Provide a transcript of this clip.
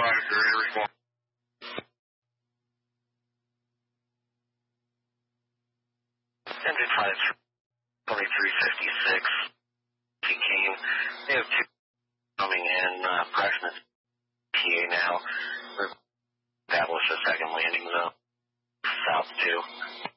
if you're ready to respond. Engine 5, 2356, King. They have two coming in, approximate PA now. We're established a second landing zone, south 2.